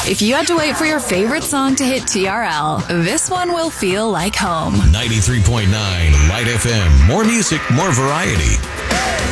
If you had to wait for your favorite song to hit TRL, this one will feel like home. 93.9 Light FM. More music, more variety.